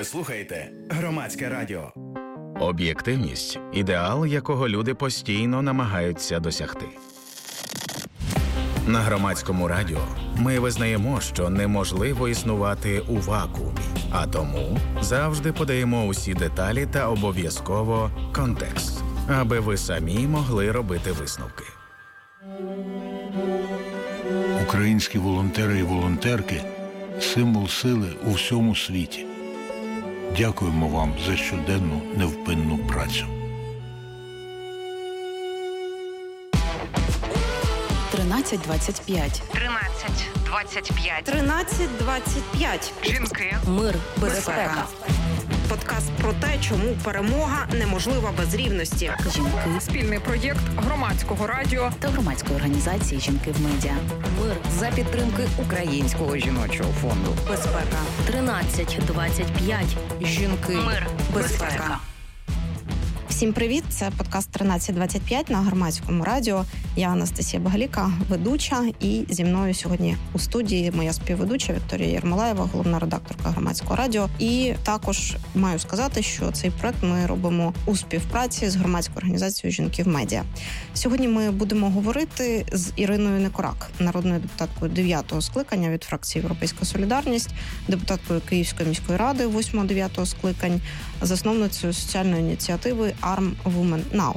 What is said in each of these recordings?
Ви слухаєте Громадське радіо. Об'єктивність – ідеал, якого люди постійно намагаються досягти. На Громадському радіо ми визнаємо, що неможливо існувати у вакуумі, а тому завжди подаємо усі деталі та обов'язково контекст, аби ви самі могли робити висновки. Українські волонтери і волонтерки – символ сили у всьому світі. Дякуємо вам за щоденну невпинну працю. 1325. 1325. 1325. Жінки. Мир, безпека. Подкаст про те, чому перемога неможлива без рівності. Жінки. Спільний проєкт Громадського радіо Та громадської організації «Жінки в медіа». Мир за підтримки Українського жіночого фонду. Безпека. 1325. Жінки. Мир, безпека. Всім привіт! Це подкаст 1325 на Громадському радіо. Я Анастасія Багаліка, ведуча, і зі мною сьогодні у студії моя співведуча Вікторія Єрмолаєва, головна редакторка Громадського радіо. І також маю сказати, що цей проект ми робимо у співпраці з громадською організацією «Жінки в медіа». Сьогодні ми будемо говорити з Іриною Некорак, народною депутаткою 9-го скликання від фракції «Європейська солідарність», депутаткою Київської міської ради 8-9 скликань, засновницею соціальної ініціативи Arm Women Now.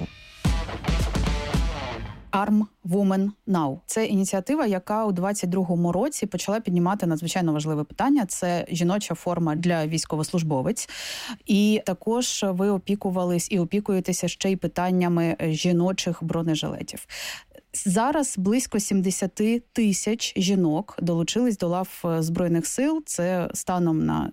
Arm Women Now. Це ініціатива, яка у 22-му році почала піднімати надзвичайно важливе питання. Це жіноча форма для військовослужбовець. І також ви опікувались і опікуєтеся ще й питаннями жіночих бронежилетів. Зараз близько 70 тисяч жінок долучились до лав Збройних сил. Це станом на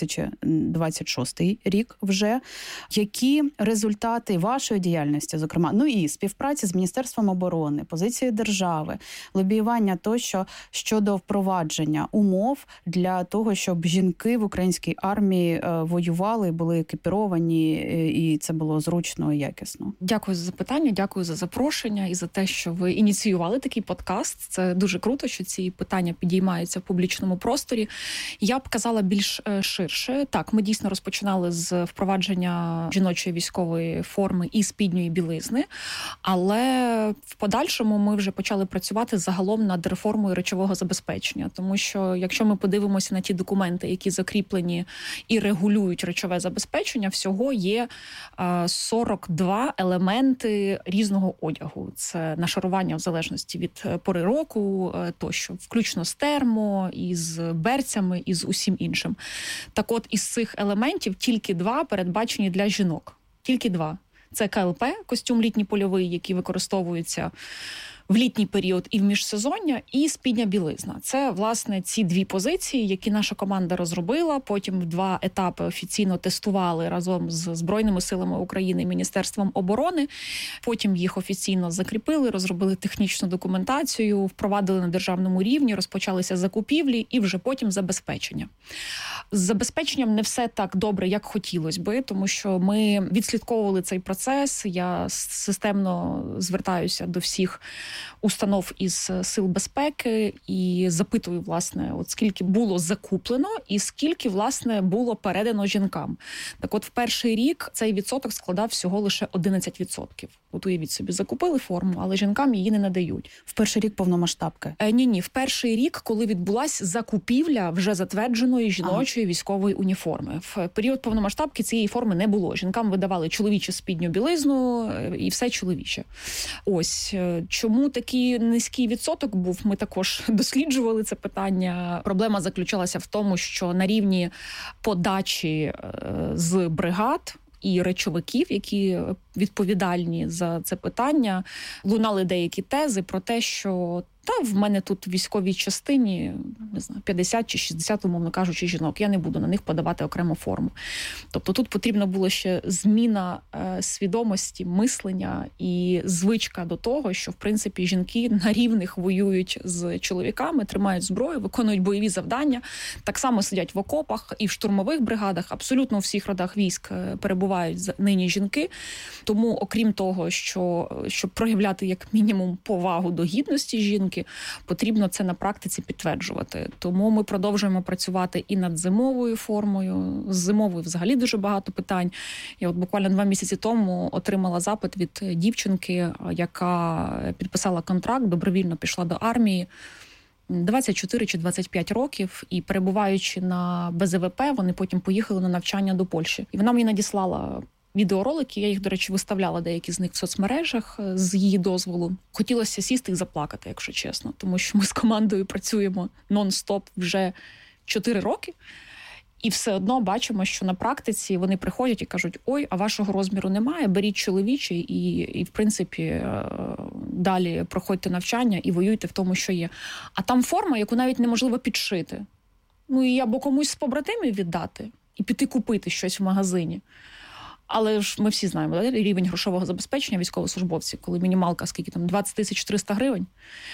2026 рік вже. Які результати вашої діяльності, зокрема, ну і співпраці з Міністерством оборони, позиції держави, лобіювання тощо щодо впровадження умов для того, щоб жінки в українській армії воювали, були екіпіровані, і це було зручно і якісно? Дякую за запитання, дякую за запрошення і за те, що ви ініціювали такий подкаст. Це дуже круто, що ці питання підіймаються в публічному просторі. Я б казала більш ширше. Так, ми дійсно розпочинали з впровадження жіночої військової форми і спідньої білизни, але в подальшому ми вже почали працювати загалом над реформою речового забезпечення, тому що якщо ми подивимося на ті документи, які закріплені і регулюють речове забезпечення, всього є 42 елементи різного одягу. Це нашарування в залежності від пори року, тощо, включно з термо, із берцями, і з усім іншим. Так от, із цих елементів тільки 2 передбачені для жінок. Тільки 2. Це КЛП, костюм літній польовий, який використовується в літній період і в міжсезоння, і спідня білизна. Це, власне, ці 2 позиції, які наша команда розробила, потім в 2 етапи офіційно тестували разом з Збройними силами України і Міністерством оборони, потім їх офіційно закріпили, розробили технічну документацію, впровадили на державному рівні, розпочалися закупівлі і вже потім забезпечення. З забезпеченням не все так добре, як хотілося би, тому що ми відслідковували цей процес, я системно звертаюся до всіх установ із сил безпеки і запитую, власне, от скільки було закуплено і скільки, власне, було передано жінкам. Так от, в перший рік цей відсоток складав всього лише 11%. От уявіть собі, закупили форму, але жінкам її не надають. В перший рік повномасштабки? Ні. В перший рік, коли відбулася закупівля вже затвердженої жіночої військової уніформи. В період повномасштабки цієї форми не було. Жінкам видавали чоловічу спідню білизну і все чоловіче. Ось. Чому такий низький відсоток був? Ми також досліджували це питання. Проблема заключалася в тому, що на рівні подачі з бригад і речовиків, які відповідальні за це питання, лунали деякі тези про те, що в мене тут в військовій частині, не знаю, 50 чи 60, умовно кажучи, жінок. Я не буду на них подавати окрему форму. Тобто тут потрібна була ще зміна свідомості, мислення і звичка до того, що, в принципі, жінки на рівних воюють з чоловіками, тримають зброю, виконують бойові завдання, так само сидять в окопах і в штурмових бригадах. Абсолютно у всіх родах військ перебувають нині жінки. Тому, окрім того, щоб проявляти як мінімум повагу до гідності жінки, дівчинки, потрібно це на практиці підтверджувати. Тому ми продовжуємо працювати і над зимовою формою. З зимовою взагалі дуже багато питань. Я от буквально 2 місяці тому отримала запит від дівчинки, яка підписала контракт, добровільно пішла до армії. 24 чи 25 років, і перебуваючи на БЗВП, вони потім поїхали на навчання до Польщі. І вона мені надіслала відеоролики, я їх, до речі, виставляла деякі з них в соцмережах з її дозволу. Хотілося сісти і заплакати, якщо чесно, тому що ми з командою працюємо нон-стоп вже 4 роки, і все одно бачимо, що на практиці вони приходять і кажуть: ой, а вашого розміру немає, беріть чоловічий і в принципі, далі проходьте навчання і воюйте в тому, що є. А там форма, яку навіть неможливо підшити. Ну і або комусь з побратимів віддати і піти купити щось в магазині. Але ж ми всі знаємо, рівень грошового забезпечення військовослужбовців, коли мінімалка, скільки там, 20 300 гривень.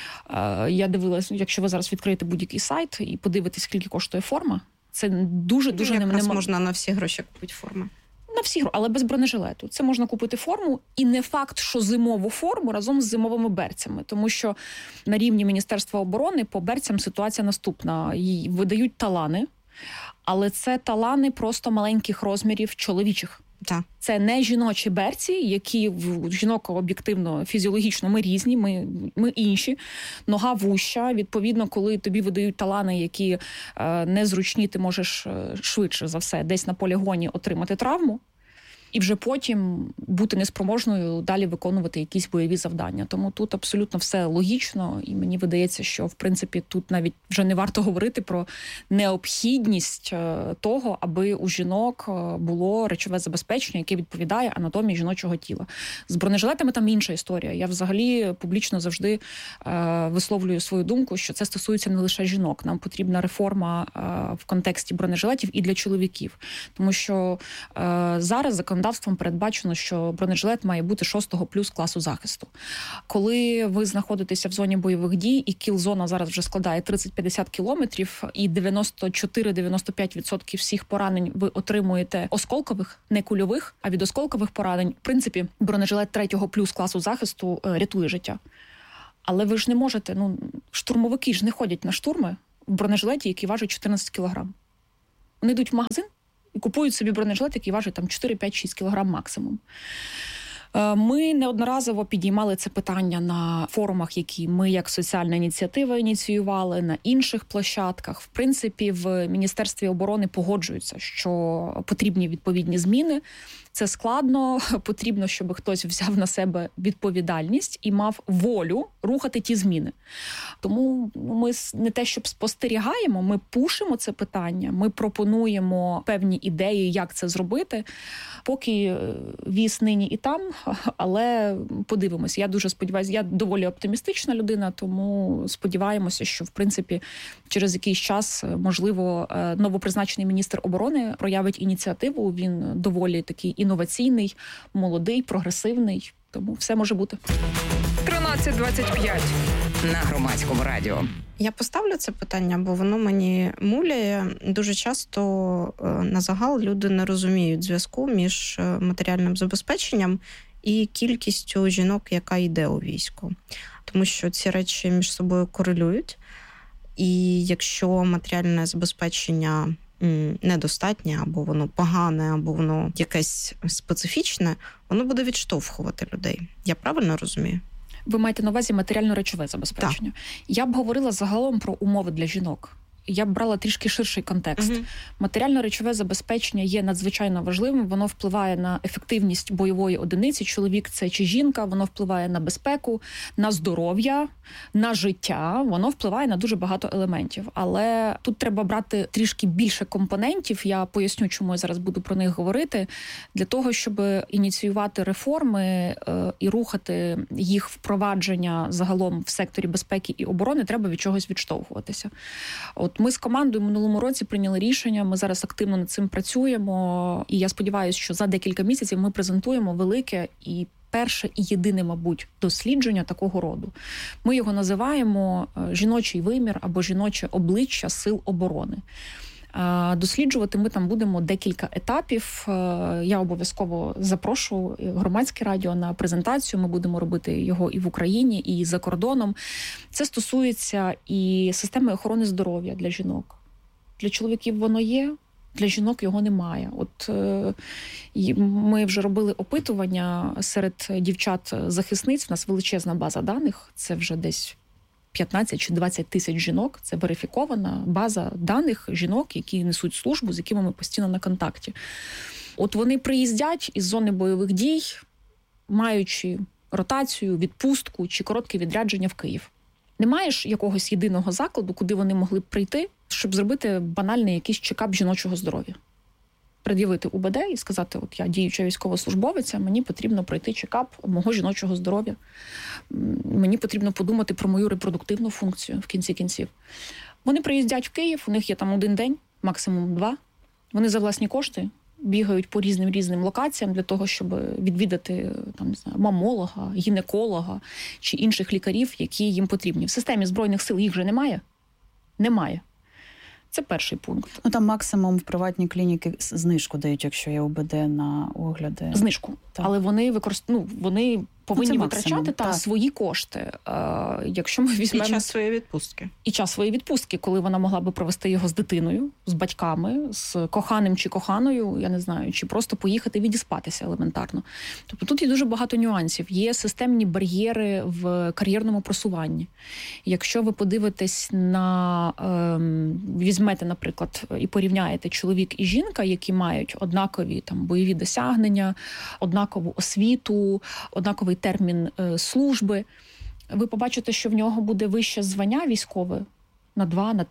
Я дивилась, якщо ви зараз відкриєте будь-який сайт і подивитесь, скільки коштує форма, це дуже-дуже якраз можна на всі гроші купити форму. На всі, але без бронежилету. Це можна купити форму, і не факт, що зимову форму разом з зимовими берцями. Тому що на рівні Міністерства оборони по берцям ситуація наступна. Їй видають талани, але це талани просто маленьких розмірів чоловічих. Так. Це не жіночі берці, які в жінок об'єктивно, фізіологічно ми різні, ми інші. Нога вуща. Відповідно, коли тобі видають талани, які незручні, ти можеш швидше за все десь на полігоні отримати травму. І вже потім бути неспроможною далі виконувати якісь бойові завдання. Тому тут абсолютно все логічно, і мені видається, що, в принципі, тут навіть вже не варто говорити про необхідність того, аби у жінок було речове забезпечення, яке відповідає анатомії жіночого тіла. З бронежилетами там інша історія. Я взагалі публічно завжди висловлюю свою думку, що це стосується не лише жінок. Нам потрібна реформа в контексті бронежилетів і для чоловіків. Тому що зараз законодавством передбачено, що бронежилет має бути 6-го плюс класу захисту. Коли ви знаходитеся в зоні бойових дій, і кіл-зона зараз вже складає 30-50 кілометрів, і 94-95% всіх поранень ви отримуєте осколкових, не кульових, а від осколкових поранень. В принципі, бронежилет 3-го плюс класу захисту рятує життя. Але ви ж не можете, штурмовики ж не ходять на штурми в бронежилеті, який важить 14 кілограм. Вони йдуть в магазин і купують собі бронежилет, який важить там 4, 5, 6 кілограм максимум. Ми неодноразово підіймали це питання на форумах, які ми як соціальна ініціатива ініціювали, на інших площадках. В принципі, в Міністерстві оборони погоджуються, що потрібні відповідні зміни. Це складно, потрібно, щоб хтось взяв на себе відповідальність і мав волю рухати ті зміни. Тому ми не те, щоб спостерігаємо, ми пушимо це питання, ми пропонуємо певні ідеї, як це зробити. Поки віз нині і там, але подивимося. Я дуже сподіваюся, я доволі оптимістична людина, тому сподіваємося, що, в принципі, через якийсь час, можливо, новопризначений міністр оборони проявить ініціативу. Він доволі такий інноваційний, молодий, прогресивний, тому все може бути. 13:25 на Громадському радіо. Я поставлю це питання, бо воно мені муляє. Дуже часто на загал люди не розуміють зв'язку між матеріальним забезпеченням і кількістю жінок, яка йде у військо. Тому що ці речі між собою корелюють. І якщо матеріальне забезпечення недостатнє, або воно погане, або воно якесь специфічне, воно буде відштовхувати людей. Я правильно розумію? Ви маєте на увазі матеріально-речове забезпечення? Так. Я б говорила загалом про умови для жінок. Я б брала трішки ширший контекст. Матеріально-речове забезпечення є надзвичайно важливим, воно впливає на ефективність бойової одиниці, чоловік це чи жінка, воно впливає на безпеку, на здоров'я, на життя, воно впливає на дуже багато елементів. Але тут треба брати трішки більше компонентів, я поясню, чому я зараз буду про них говорити, для того, щоб ініціювати реформи і рухати їх впровадження загалом в секторі безпеки і оборони, треба від чогось відштовхуватися. От ми з командою в минулому році прийняли рішення, ми зараз активно над цим працюємо, і я сподіваюся, що за декілька місяців ми презентуємо велике і перше і єдине, мабуть, дослідження такого роду. Ми його називаємо «Жіночий вимір» або «Жіноче обличчя сил оборони». Досліджувати ми там будемо декілька етапів. Я обов'язково запрошу громадське радіо на презентацію. Ми будемо робити його і в Україні, і за кордоном. Це стосується і системи охорони здоров'я для жінок. Для чоловіків воно є, для жінок його немає. От ми вже робили опитування серед дівчат-захисниць. У нас величезна база даних, це вже десь 15 чи 20 тисяч жінок. Це верифікована база даних жінок, які несуть службу, з якими ми постійно на контакті. От вони приїздять із зони бойових дій, маючи ротацію, відпустку чи коротке відрядження в Київ. Немає ж якогось єдиного закладу, куди вони могли б прийти, щоб зробити банальний якийсь чекап жіночого здоров'я. Пред'явити УБД і сказати, от я діюча військовослужбовиця, мені потрібно пройти чекап мого жіночого здоров'я. Мені потрібно подумати про мою репродуктивну функцію в кінці кінців. Вони приїздять в Київ, у них є там 1 день, максимум 2. Вони за власні кошти бігають по різним локаціям для того, щоб відвідати там, не знаю, мамолога, гінеколога чи інших лікарів, які їм потрібні. В системі Збройних сил їх вже немає? Немає. Це перший пункт. Ну, там максимум в приватній клініці знижку дають, якщо є УБД на огляди. Знижку. Так. Але вони вони повинні витрачати свої кошти. Якщо ми візьмемо... І час своєї відпустки. І час своєї відпустки, коли вона могла би провести його з дитиною, з батьками, з коханим чи коханою, я не знаю, чи просто поїхати відіспатися елементарно. Тобто тут є дуже багато нюансів. Є системні бар'єри в кар'єрному просуванні. Якщо ви подивитесь на... візьмете, наприклад, і порівняєте чоловік і жінка, які мають однакові там бойові досягнення, однакову освіту, однаковий термін служби, ви побачите, що в нього буде вище звання військове на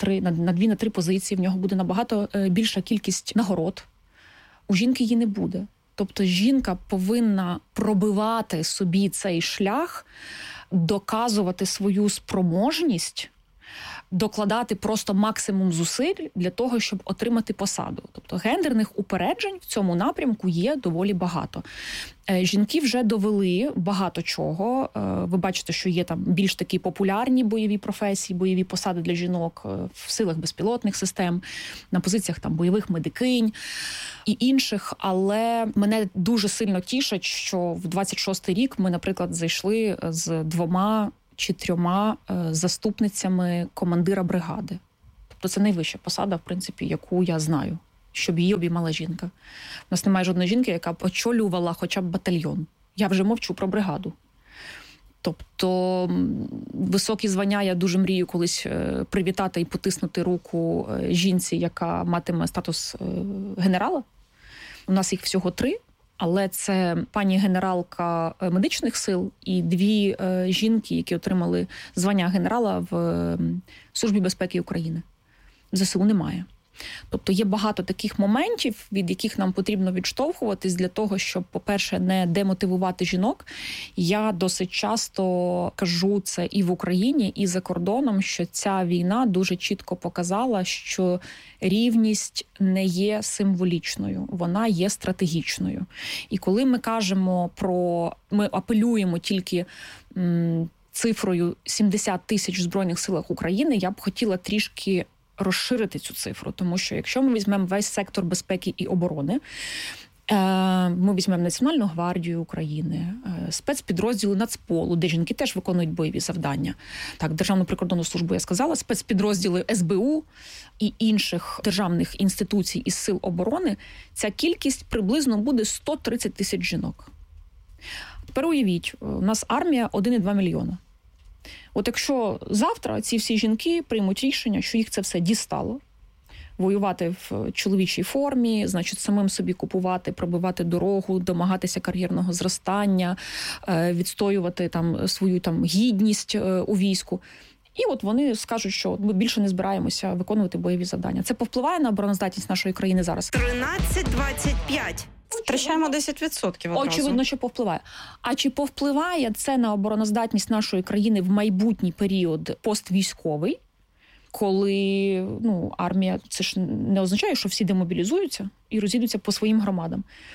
2-3 позиції, в нього буде набагато більша кількість нагород. У жінки її не буде. Тобто жінка повинна пробивати собі цей шлях, доказувати свою спроможність, докладати просто максимум зусиль для того, щоб отримати посаду. Тобто гендерних упереджень в цьому напрямку є доволі багато. Жінки вже довели багато чого. Ви бачите, що є там більш такі популярні бойові професії, бойові посади для жінок в силах безпілотних систем, на позиціях там бойових медикинь і інших. Але мене дуже сильно тішить, що в 26-й рік ми, наприклад, зайшли з 2 чи 3 заступницями командира бригади. Тобто це найвища посада, в принципі, яку я знаю, щоб її обіймала жінка. У нас немає жодної жінки, яка б очолювала хоча б батальйон. Я вже мовчу про бригаду. Тобто високі звання я дуже мрію колись привітати і потиснути руку жінці, яка матиме статус генерала. У нас їх всього 3. Але це пані генералка медичних сил і 2 жінки, які отримали звання генерала в Службі безпеки України. В ЗСУ немає. Тобто є багато таких моментів, від яких нам потрібно відштовхуватись для того, щоб, по-перше, не демотивувати жінок. Я досить часто кажу це і в Україні, і за кордоном, що ця війна дуже чітко показала, що рівність не є символічною, вона є стратегічною. І коли ми кажемо ми апелюємо тільки цифрою 70 тисяч в Збройних силах України, я б хотіла трішки розширити цю цифру, тому що якщо ми візьмемо весь сектор безпеки і оборони, ми візьмемо Національну гвардію України, спецпідрозділи Нацполу, де жінки теж виконують бойові завдання. Так, Державну прикордонну службу я сказала, спецпідрозділи СБУ і інших державних інституцій із сил оборони, ця кількість приблизно буде 130 тисяч жінок. Тепер уявіть, у нас армія 1,2 мільйона. От якщо завтра ці всі жінки приймуть рішення, що їх це все дістало, воювати в чоловічій формі, значить, самим собі купувати, пробивати дорогу, домагатися кар'єрного зростання, відстоювати там свою там гідність у війську. І от вони скажуть, що ми більше не збираємося виконувати бойові завдання. Це повпливає на обороноздатність нашої країни зараз? 13-25. Втрачаємо 10% одразу. Очевидно, що повпливає. А чи повпливає це на обороноздатність нашої країни в майбутній період поствійськовий, коли армія, це ж не означає, що всі демобілізуються і розійдуться по своїм громадам.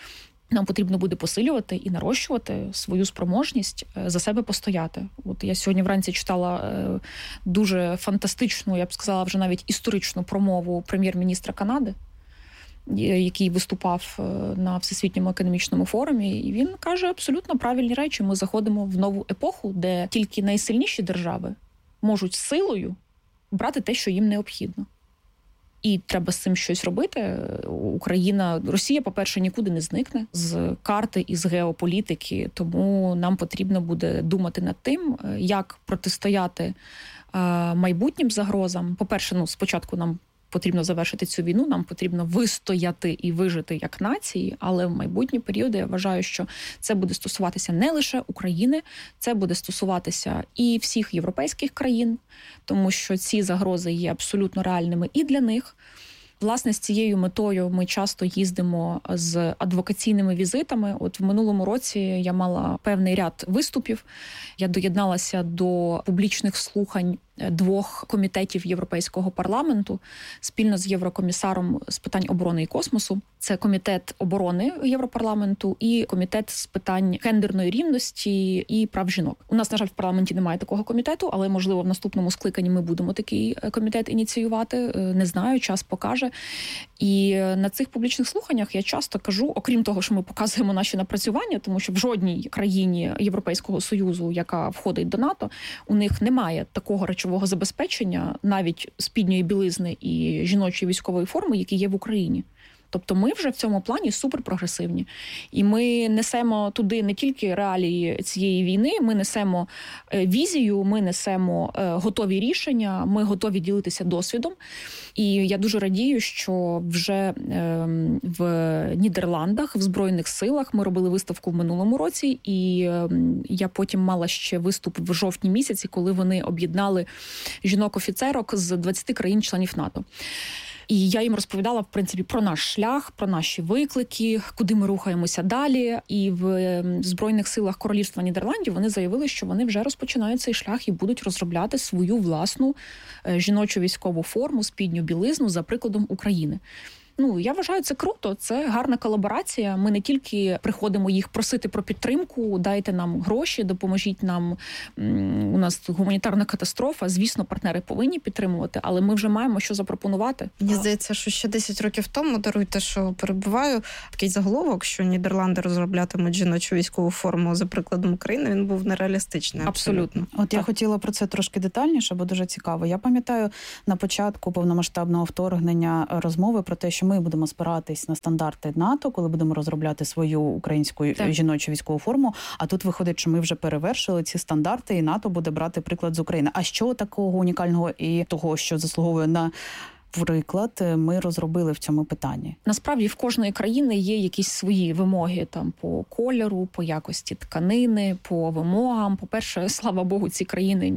Нам потрібно буде посилювати і нарощувати свою спроможність за себе постояти. От я сьогодні вранці читала дуже фантастичну, я б сказала, вже навіть історичну промову прем'єр-міністра Канади, який виступав на Всесвітньому економічному форумі, і він каже абсолютно правильні речі. Ми заходимо в нову епоху, де тільки найсильніші держави можуть силою брати те, що їм необхідно. І треба з цим щось робити. Росія, по-перше, нікуди не зникне з карти і з геополітики, тому нам потрібно буде думати над тим, як протистояти майбутнім загрозам. По-перше, спочатку нам потрібно завершити цю війну, нам потрібно вистояти і вижити як нації, але в майбутні періоди я вважаю, що це буде стосуватися не лише України, це буде стосуватися і всіх європейських країн, тому що ці загрози є абсолютно реальними і для них. Власне, з цією метою ми часто їздимо з адвокаційними візитами. От в минулому році я мала певний ряд виступів. Я доєдналася до публічних слухань 2 комітетів Європейського парламенту спільно з Єврокомісаром з питань оборони і космосу. Це комітет оборони Європарламенту і комітет з питань гендерної рівності і прав жінок. У нас, на жаль, в парламенті немає такого комітету, але, можливо, в наступному скликанні ми будемо такий комітет ініціювати. Не знаю, час покаже. І на цих публічних слуханнях я часто кажу, окрім того, що ми показуємо наші напрацювання, тому що в жодній країні Європейського Союзу, яка входить до НАТО, у них немає такого речового забезпечення, навіть спідньої білизни і жіночої військової форми, які є в Україні. Тобто ми вже в цьому плані суперпрогресивні. І ми несемо туди не тільки реалії цієї війни, ми несемо візію, ми несемо готові рішення, ми готові ділитися досвідом. І я дуже радію, що вже в Нідерландах, в Збройних силах ми робили виставку в минулому році, і я потім мала ще виступ в жовтні місяці, коли вони об'єднали жінок-офіцерок з 20 країн-членів НАТО. І я їм розповідала, в принципі, про наш шлях, про наші виклики, куди ми рухаємося далі. І в Збройних силах Королівства Нідерландів вони заявили, що вони вже розпочинають цей шлях і будуть розробляти свою власну жіночу військову форму, спідню білизну за прикладом України. Я вважаю, це круто, це гарна колаборація. Ми не тільки приходимо їх просити про підтримку, дайте нам гроші, допоможіть нам, у нас гуманітарна катастрофа, звісно, партнери повинні підтримувати, але ми вже маємо що запропонувати. Мені здається, що ще 10 років тому, даруйте, що перебуваю, такий заголовок, що Нідерланди розроблятимуть жіночу військову форму за прикладом України, він був нереалістичний. Абсолютно. От я хотіла про це трошки детальніше, бо дуже цікаво. Я пам'ятаю на початку повномасштабного вторгнення розмови про те, що ми будемо спиратись на стандарти НАТО, коли будемо розробляти свою українську жіночу військову форму. А тут виходить, що ми вже перевершили ці стандарти, і НАТО буде брати приклад з України. А що такого унікального і того, що заслуговує на приклад, ми розробили в цьому питанні? Насправді в кожної країни є якісь свої вимоги там по кольору, по якості тканини, по вимогам. По-перше, слава Богу, ці країни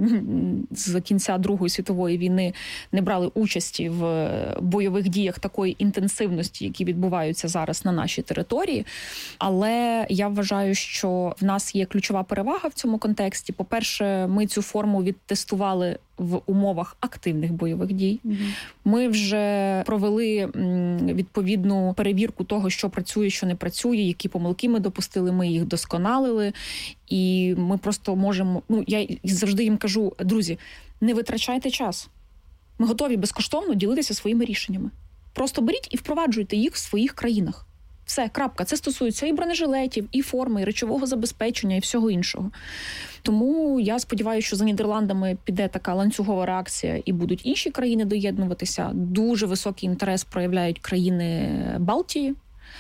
з кінця Другої світової війни не брали участі в бойових діях такої інтенсивності, які відбуваються зараз на нашій території. Але я вважаю, що в нас є ключова перевага в цьому контексті. По-перше, ми цю форму відтестували в умовах активних бойових дій. Ми вже провели відповідну перевірку того, що працює, що не працює, які помилки ми допустили, ми їх досконалили. І ми просто можемо... Я завжди їм кажу, друзі, не витрачайте час. Ми готові безкоштовно ділитися своїми рішеннями. Просто беріть і впроваджуйте їх в своїх країнах. Все, крапка. Це стосується і бронежилетів, і форми, і речового забезпечення, і всього іншого. Тому я сподіваюся, що за Нідерландами піде така ланцюгова реакція і будуть інші країни доєднуватися. Дуже високий інтерес проявляють країни Балтії.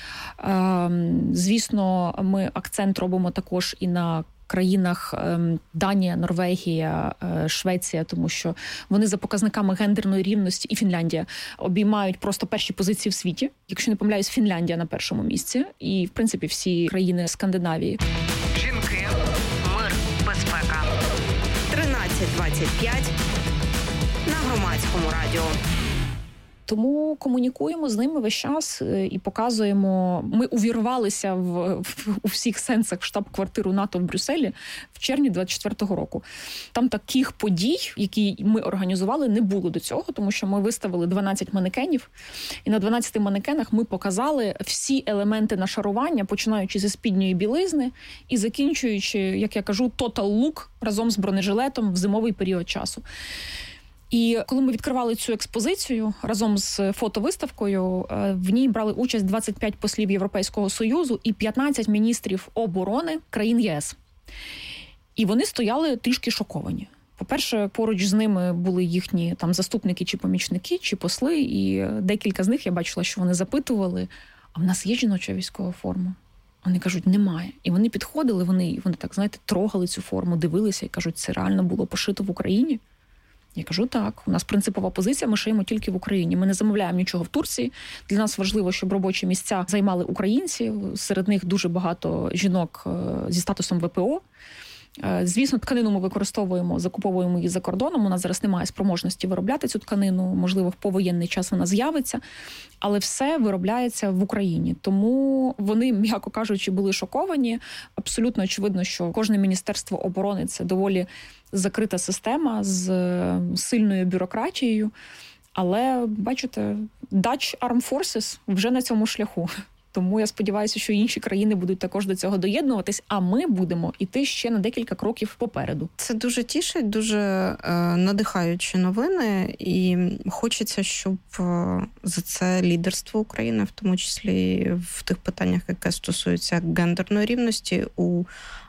Звісно, ми акцент робимо також і на країнах Данія, Норвегія, Швеція, тому що вони за показниками гендерної рівності, і Фінляндія обіймають просто перші позиції в світі. Якщо не помиляюсь, Фінляндія на першому місці. І, в принципі, всі країни Скандинавії. Жінки, мир, безпека. 13:25 на Громадському радіо. Тому комунікуємо з ними весь час і показуємо. Ми увірвалися у всіх сенсах в штаб-квартиру НАТО в Брюсселі в червні 24-го року. Там таких подій, які ми організували, не було до цього, тому що ми виставили 12 манекенів, і на 12 манекенах ми показали всі елементи нашарування, починаючи зі спідньої білизни і закінчуючи, як я кажу, total look разом з бронежилетом в зимовий період часу. І коли ми відкривали цю експозицію разом з фотовиставкою, в ній брали участь 25 послів Європейського Союзу і 15 міністрів оборони країн ЄС. І вони стояли трішки шоковані. По-перше, поруч з ними були їхні там заступники чи помічники, чи посли, і декілька з них я бачила, що вони запитували, а в нас є жіноча військова форма? Вони кажуть, немає. І вони підходили, вони так, знаєте, трогали цю форму, дивилися і кажуть, це реально було пошито в Україні? Я кажу, так, у нас принципова позиція, ми шиємо тільки в Україні. Ми не замовляємо нічого в Турції. Для нас важливо, щоб робочі місця займали українці. Серед них дуже багато жінок зі статусом ВПО. Звісно, тканину ми використовуємо, закуповуємо її за кордоном. У нас зараз немає спроможності виробляти цю тканину. Можливо, в повоєнний час вона з'явиться. Але все виробляється в Україні. Тому вони, м'яко кажучи, були шоковані. Абсолютно очевидно, що кожне міністерство оборони – це доволі закрита система з сильною бюрократією. Але, бачите, Dutch Armed Forces вже на цьому шляху. Тому я сподіваюся, що інші країни будуть також до цього доєднуватись, а ми будемо йти ще на декілька кроків попереду. Це дуже тішить, дуже надихаючі новини, і хочеться, щоб за це лідерство України, в тому числі в тих питаннях, які стосуються гендерної рівності у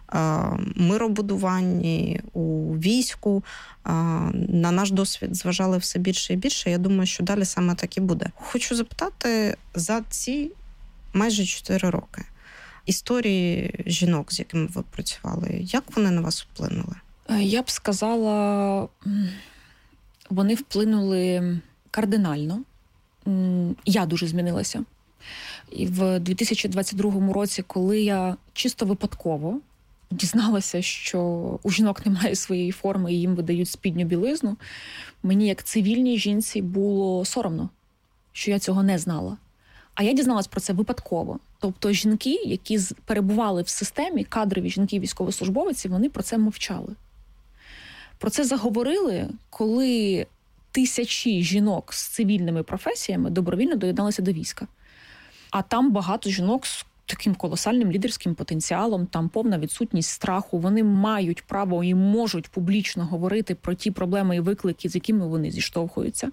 миробудуванні, у війську, на наш досвід зважали все більше і більше. Я думаю, що далі саме так і буде. Хочу запитати, за ці майже 4 роки історії жінок, з якими ви працювали, як вони на вас вплинули? Я б сказала, вони вплинули кардинально. Я дуже змінилася. І в 2022 році, коли я чисто випадково дізналася, що у жінок немає своєї форми і їм видають спідню білизну, мені як цивільній жінці було соромно, що я цього не знала. А я дізналась про це випадково. Тобто жінки, які перебували в системі, кадрові жінки військовослужбовиці, вони про це мовчали. Про це заговорили, коли тисячі жінок з цивільними професіями добровільно доєдналися до війська. А там багато жінок з таким колосальним лідерським потенціалом, там повна відсутність страху. Вони мають право і можуть публічно говорити про ті проблеми і виклики, з якими вони зіштовхуються.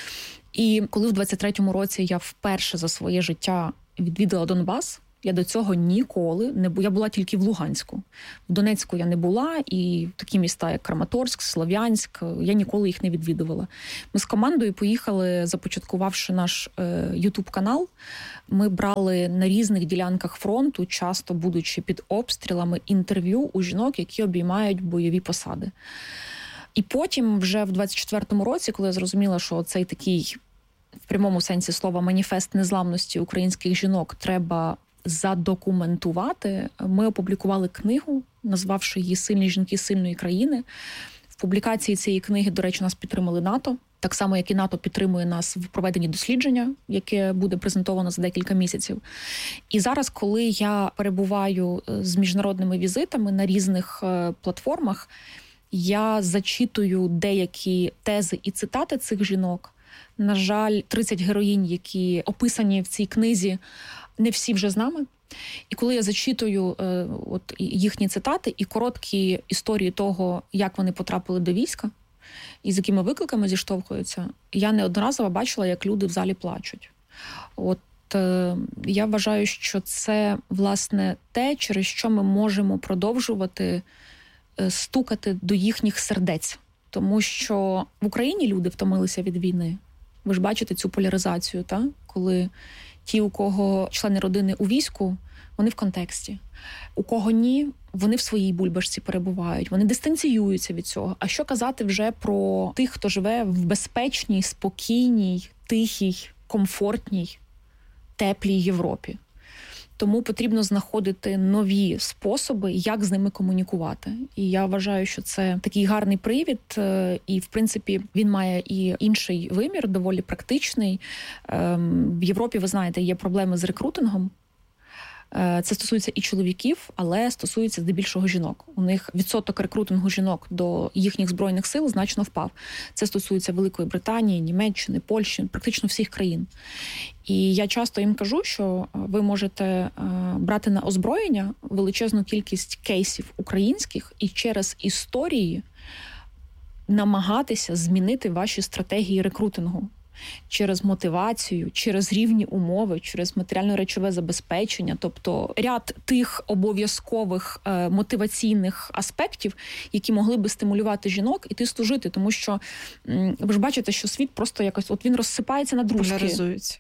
І коли в 23-му році я вперше за своє життя відвідала Донбас, я до цього ніколи не була. Я була тільки в Луганську. В Донецьку я не була, і такі міста, як Краматорськ, Слов'янськ, я ніколи їх не відвідувала. Ми з командою поїхали, започаткувавши наш YouTube-канал. Ми брали на різних ділянках фронту, часто будучи під обстрілами, інтерв'ю у жінок, які обіймають бойові посади. І потім, вже в 24-му році, коли я зрозуміла, що цей такий, в прямому сенсі слова, маніфест незламності українських жінок треба задокументувати, ми опублікували книгу, назвавши її «Сильні жінки сильної країни». В публікації цієї книги, до речі, нас підтримали НАТО, так само, як і НАТО підтримує нас в проведенні дослідження, яке буде презентовано за декілька місяців. І зараз, коли я перебуваю з міжнародними візитами на різних платформах, я зачитую деякі тези і цитати цих жінок. На жаль, 30 героїнь, які описані в цій книзі, не всі вже з нами. І коли я зачитую їхні цитати і короткі історії того, як вони потрапили до війська і з якими викликами зіштовхуються, я неодноразово бачила, як люди в залі плачуть. Я вважаю, що це, власне, те, через що ми можемо продовжувати стукати до їхніх сердець. Тому що в Україні люди втомилися від війни. Ви ж бачите цю поляризацію, та? Коли ті, у кого члени родини у війську, вони в контексті. У кого ні, вони в своїй бульбашці перебувають, вони дистанціюються від цього. А що казати вже про тих, хто живе в безпечній, спокійній, тихій, комфортній, теплій Європі? Тому потрібно знаходити нові способи, як з ними комунікувати. І я вважаю, що це такий гарний привід, і, в принципі, він має і інший вимір, доволі практичний. В Європі, ви знаєте, є проблеми з рекрутингом. Це стосується і чоловіків, але стосується здебільшого жінок. У них відсоток рекрутингу жінок до їхніх збройних сил значно впав. Це стосується Великої Британії, Німеччини, Польщі, практично всіх країн. І я часто їм кажу, що ви можете брати на озброєння величезну кількість кейсів українських і через історії намагатися змінити ваші стратегії рекрутингу. Через мотивацію, через рівні умови, через матеріально-речове забезпечення, тобто ряд тих обов'язкових мотиваційних аспектів, які могли би стимулювати жінок іти служити, тому що ви ж бачите, що світ просто якось, от він розсипається на друзки. Поляризується.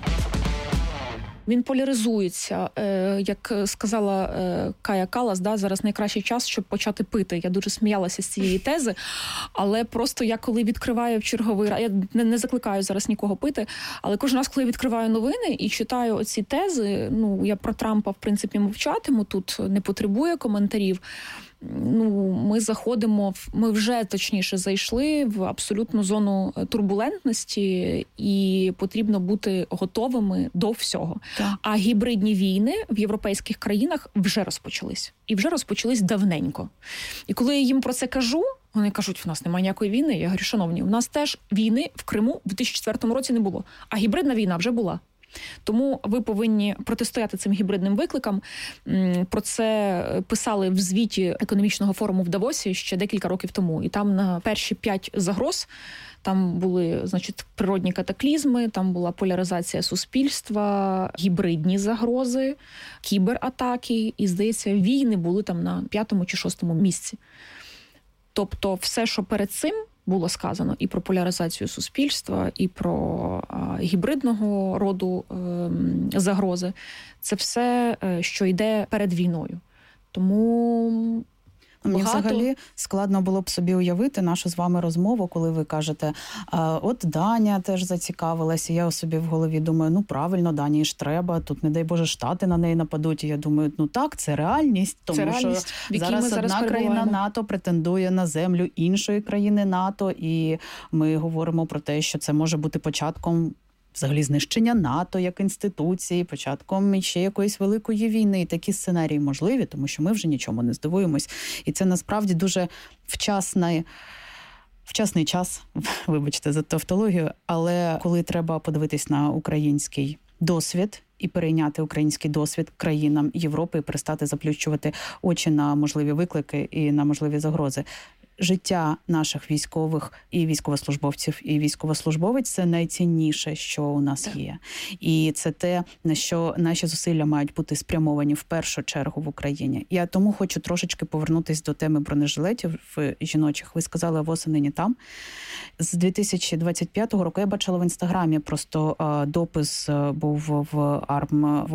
Він поляризується. Як сказала Кая Каллас, зараз найкращий час, щоб почати пити. Я дуже сміялася з цієї тези, але просто я коли відкриваю в черговий раз, я не закликаю зараз нікого пити, але кожен раз, коли я відкриваю новини і читаю оці тези, я про Трампа, в принципі, мовчатиму, тут не потребує коментарів. Ми вже точніше зайшли в абсолютну зону турбулентності і потрібно бути готовими до всього. Так. А гібридні війни в європейських країнах вже розпочались. І вже розпочались давненько. І коли я їм про це кажу, вони кажуть, в нас немає ніякої війни. Я говорю, шановні, у нас теж війни в Криму в 2004 році не було. А гібридна війна вже була. Тому ви повинні протистояти цим гібридним викликам. Про це писали в звіті економічного форуму в Давосі ще декілька років тому. І там на перші 5 загроз там були, природні катаклізми, там була поляризація суспільства, гібридні загрози, кібератаки. І, здається, війни були там на 5-му чи 6-му місці. Тобто все, що перед цим було сказано і про поляризацію суспільства, і про гібридного роду загрози. Це все, що йде перед війною. Тому Мені взагалі складно було б собі уявити нашу з вами розмову, коли ви кажете, от Даня теж зацікавилася. Я собі в голові думаю, правильно, Данії ж треба, тут, не дай Боже, Штати на неї нападуть. І я думаю, так, це реальність, тому це реальність, що зараз одна країна НАТО претендує на землю іншої країни НАТО, і ми говоримо про те, що це може бути початком взагалі знищення НАТО як інституції, початком ще якоїсь великої війни. І такі сценарії можливі, тому що ми вже нічому не здивуємось. І це насправді дуже вчасний час, вибачте за тавтологію, але коли треба подивитись на український досвід і перейняти український досвід країнам Європи і перестати заплющувати очі на можливі виклики і на можливі загрози. Життя наших військових і військовослужбовців, і військовослужбовець – це найцінніше, що у нас є. І це те, на що наші зусилля мають бути спрямовані в першу чергу в Україні. Я тому хочу трошечки повернутися до теми бронежилетів жіночих. Ви сказали, восени не там. З 2025 року я бачила в Інстаграмі, просто допис був в